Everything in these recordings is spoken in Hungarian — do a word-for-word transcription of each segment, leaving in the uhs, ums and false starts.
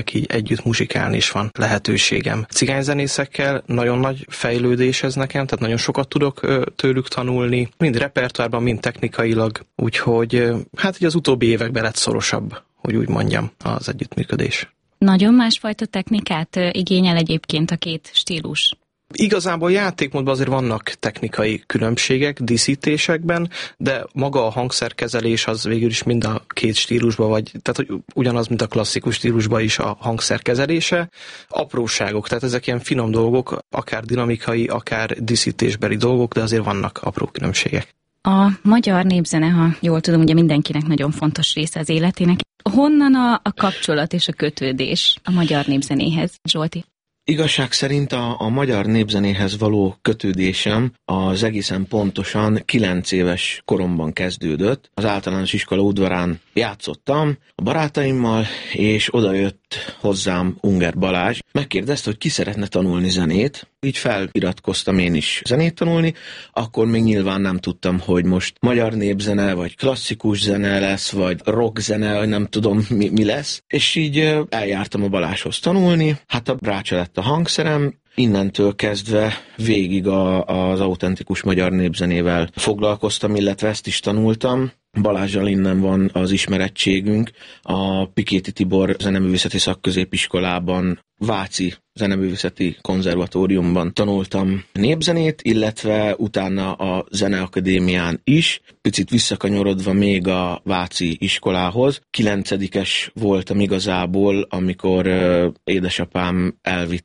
így együtt muzsikálni is van lehetőségem. Cigányzenészekkel nagyon nagy fejlődés ez nekem, tehát nagyon sokat tudok tőlük tanulni, mind repertoárban, mind technikailag, úgyhogy hát így az utóbbi években lett szorosabb, hogy úgy mondjam, az együttműködés. Nagyon másfajta technikát igényel egyébként a két stílus? Igazából játékmódban azért vannak technikai különbségek díszítésekben, de maga a hangszerkezelés az végül is mind a két stílusban, vagy tehát hogy ugyanaz, mint a klasszikus stílusban is a hangszerkezelése. Apróságok, tehát ezek ilyen finom dolgok, akár dinamikai, akár díszítésbeli dolgok, de azért vannak apró különbségek. A magyar népzene, ha jól tudom, ugye mindenkinek nagyon fontos része az életének. Honnan a, a kapcsolat és a kötődés a magyar népzenéhez, Zsolti? Igazság szerint a, a magyar népzenéhez való kötődésem az egészen pontosan kilenc éves koromban kezdődött. Az általános iskola udvarán játszottam a barátaimmal, és odajött hozzám Unger Balázs. Megkérdezte, hogy ki szeretne tanulni zenét. Így feliratkoztam én is zenét tanulni, akkor még nyilván nem tudtam, hogy most magyar népzene, vagy klasszikus zene lesz, vagy rock zene, vagy nem tudom mi, mi lesz. És így eljártam a Balázshoz tanulni, hát a Brácsa lett a hangszerem, innentől kezdve végig a, az autentikus magyar népzenével foglalkoztam, illetve ezt is tanultam. Balázsral innen van az ismerettségünk. A Pikéti Tibor Zeneművészeti Szakközépiskolában, Váci Zeneművészeti Konzervatóriumban tanultam népzenét, illetve utána a Zeneakadémián is. Picit visszakanyarodva még a Váci iskolához. Kilencedikes voltam igazából, amikor édesapám elvitt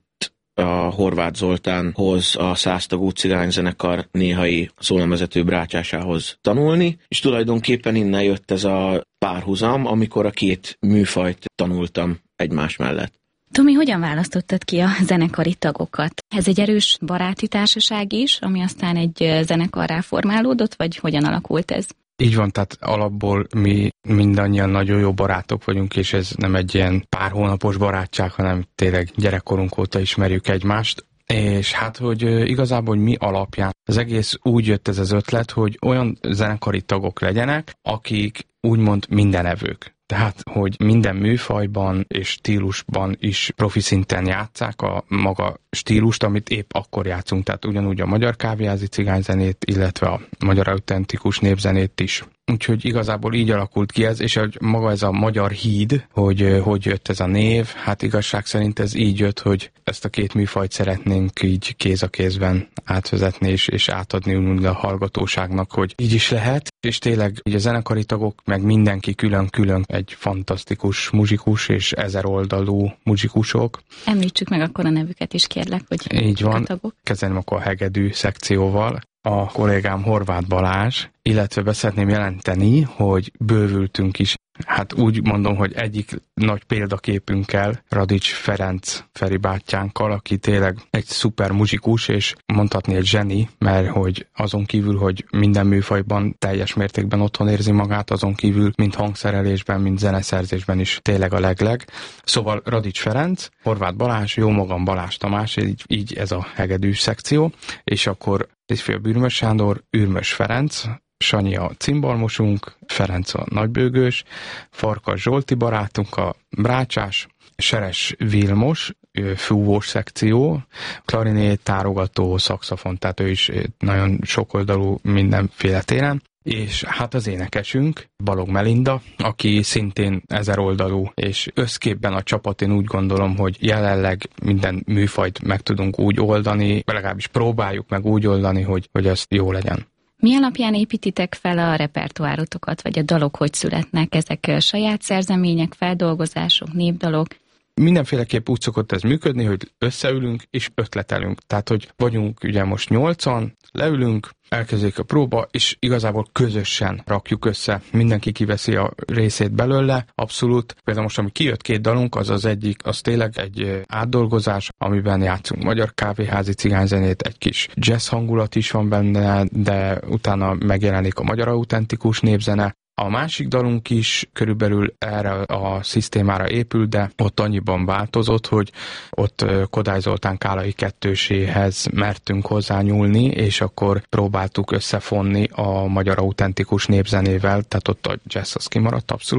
a Horváth Zoltánhoz, a száztagú cigányzenekar néhai szólamvezető brácsásához tanulni, és tulajdonképpen innen jött ez a párhuzam, amikor a két műfajt tanultam egymás mellett. Tomi, hogyan választottad ki a zenekari tagokat? Ez egy erős baráti társaság is, ami aztán egy zenekarrá formálódott, vagy hogyan alakult ez? Így van, tehát alapból mi mindannyian nagyon jó barátok vagyunk, és ez nem egy ilyen pár hónapos barátság, hanem tényleg gyerekkorunk óta ismerjük egymást. És hát, hogy igazából hogy mi alapján az egész úgy jött ez az ötlet, hogy olyan zenekari tagok legyenek, akik úgymond mindenevők. Tehát, hogy minden műfajban és stílusban is profi szinten játsszák a maga stílust, amit épp akkor játszunk. Tehát ugyanúgy a magyar kávéházi cigányzenét, illetve a magyar autentikus népzenét is. Úgyhogy igazából így alakult ki ez, és maga ez a magyar híd, hogy hogy jött ez a név, hát igazság szerint ez így jött, hogy ezt a két műfajt szeretnénk így kéz a kézben átvezetni, és, és átadni úgy a hallgatóságnak, hogy így is lehet, és tényleg így a zenekari tagok, meg mindenki külön-külön egy fantasztikus muzsikus és ezeroldalú muzsikusok. Említsük meg akkor a nevüket is, kérlek, hogy így van, a tagok. Kezdeném akkor a hegedű szekcióval. A kollégám Horváth Balázs, illetve be szeretném jelenteni, hogy bővültünk is. Hát úgy mondom, hogy egyik nagy példaképünkkel, Radics Ferenc Feri bátyánkkal, aki tényleg egy szuper muzsikus, és mondhatni egy zseni, mert hogy azon kívül, hogy minden műfajban teljes mértékben otthon érzi magát, azon kívül mind hangszerelésben, mind zeneszerzésben is tényleg a legleg. Szóval Radics Ferenc, Horváth Balázs, jó magam Balázs Tamás, így, így ez a hegedű szekció, és akkor Részfél Bürmös Sándor, Ürmös Ferenc, Sanyi a cimbalmosunk, Ferenc a nagybőgős, Farkas Zsolti barátunk a brácsás, Seres Vilmos, fúvós szekció, klarinét, tárogató, szaxofon, tehát ő is nagyon sokoldalú mindenféle téren. És hát az énekesünk, Balog Melinda, aki szintén ezeroldalú, és összképben a csapat én úgy gondolom, hogy jelenleg minden műfajt meg tudunk úgy oldani, legalábbis próbáljuk meg úgy oldani, hogy, hogy az jó legyen. Mi alapján építitek fel a repertoárotokat, vagy a dalok hogy születnek? Ezek saját szerzemények, feldolgozások, népdalok? Mindenféleképp úgy szokott ez működni, hogy összeülünk és ötletelünk. Tehát, hogy vagyunk ugye most nyolcan, leülünk, elkezdjük a próba, és igazából közösen rakjuk össze. Mindenki kiveszi a részét belőle, abszolút. Például most, ami kijött két dalunk, az az egyik, az tényleg egy átdolgozás, amiben játszunk magyar kávéházi cigányzenét, egy kis jazz hangulat is van benne, de utána megjelenik a magyar autentikus népzene. A másik dalunk is körülbelül erre a szisztémára épül, de ott annyiban változott, hogy ott Kodály Zoltán Kálai kettőséhez mertünk hozzányúlni, és akkor próbáltuk összefonni a magyar autentikus népzenével, tehát ott a jazz az kimaradt abszolút.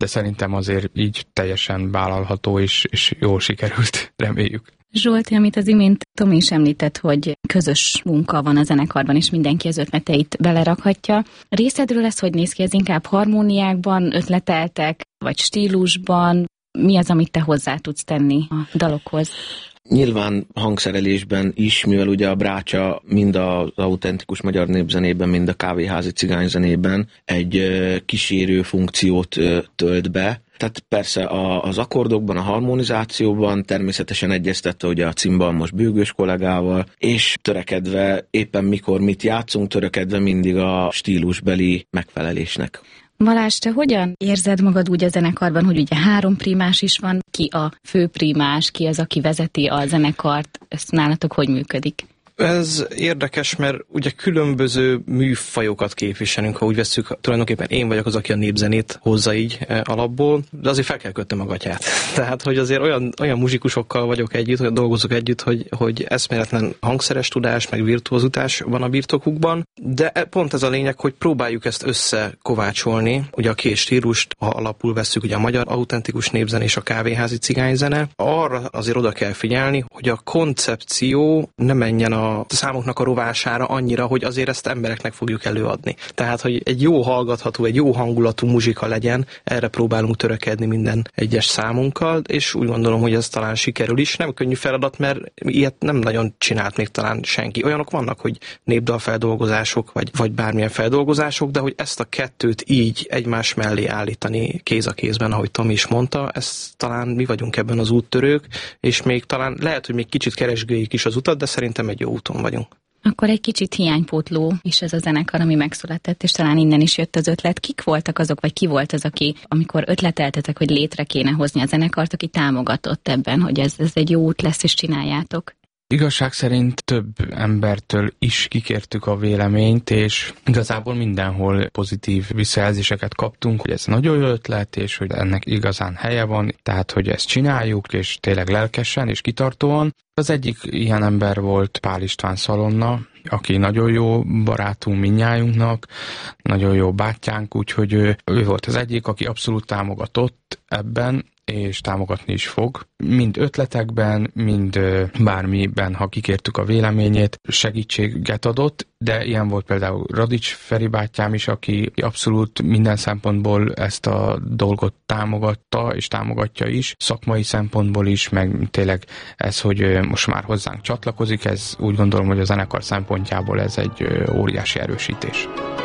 de szerintem azért így teljesen vállalható és, és jól sikerült, reméljük. Zsolti, amit az imént Tomi is említett, hogy közös munka van a zenekarban, és mindenki az ötleteit belerakhatja. Részedről ez hogy néz ki? Ez inkább harmóniákban ötleteltek, vagy stílusban? Mi az, amit te hozzá tudsz tenni a dalokhoz? Nyilván hangszerelésben is, mivel ugye a brácsa mind az autentikus magyar népzenében, mind a kávéházi cigányzenében egy kísérő funkciót tölt be. Tehát persze az akkordokban, a harmonizációban természetesen egyeztette ugye a cimbalmos bőgős kollégával, és törekedve éppen mikor mit játszunk, törekedve mindig a stílusbeli megfelelésnek. Balázs, te hogyan érzed magad úgy a zenekarban, hogy ugye három primás is van, ki a főprimás, ki az, aki vezeti a zenekart, ez nálatok hogy működik? Ez érdekes, mert ugye különböző műfajokat képviselünk, ha úgy vesszük, tulajdonképpen én vagyok az, aki a népzenét hozza így alapból, de azért fel kell kötnem a gatyát. Tehát, hogy azért olyan, olyan muzsikusokkal vagyok együtt, hogy dolgozok együtt, hogy, hogy eszméletlen hangszeres tudás, meg virtuozitás van a birtokukban, de pont ez a lényeg, hogy próbáljuk ezt összekovácsolni, ugye a két stílust, ha alapul vesszük, ugye a magyar autentikus népzene és a kávéházi cigányzene, arra azért oda kell figyelni, hogy a koncepció ne menjen a a számoknak a rovására annyira, hogy azért ezt embereknek fogjuk előadni. Tehát, hogy egy jó hallgatható, egy jó hangulatú muzsika legyen, erre próbálunk törekedni minden egyes számunkkal, és úgy gondolom, hogy ez talán sikerül is. Nem könnyű feladat, mert ilyet nem nagyon csinált még talán senki. Olyanok vannak, hogy népdalfeldolgozások, vagy, vagy bármilyen feldolgozások, de hogy ezt a kettőt így egymás mellé állítani kéz a kézben, ahogy Tomi is mondta, ez talán mi vagyunk ebben az úttörők, és még talán lehet, hogy még kicsit keresgéljük is az utat, de szerintem egy jó úton vagyunk. Akkor egy kicsit hiánypótló is ez a zenekar, ami megszületett, és talán innen is jött az ötlet. Kik voltak azok, vagy ki volt az, aki, amikor ötleteltetek, hogy létre kéne hozni a zenekart, aki támogatott ebben, hogy ez, ez egy jó út lesz, és csináljátok? Igazság szerint több embertől is kikértük a véleményt, és igazából mindenhol pozitív visszajelzéseket kaptunk, hogy ez nagyon jó ötlet, és hogy ennek igazán helye van, tehát hogy ezt csináljuk, és tényleg lelkesen és kitartóan. Az egyik ilyen ember volt Pál István Szalonna, aki nagyon jó barátunk mindnyájunknak, nagyon jó bátyánk, úgyhogy ő, ő volt az egyik, aki abszolút támogatott ebben, és támogatni is fog. Mind ötletekben, mind bármiben, ha kikértük a véleményét, segítséget adott, de ilyen volt például Radics Feri bátyám is, aki abszolút minden szempontból ezt a dolgot támogatta, és támogatja is, szakmai szempontból is, meg tényleg ez, hogy most már hozzánk csatlakozik, ez úgy gondolom, hogy a zenekar szempontjából ez egy óriási erősítés.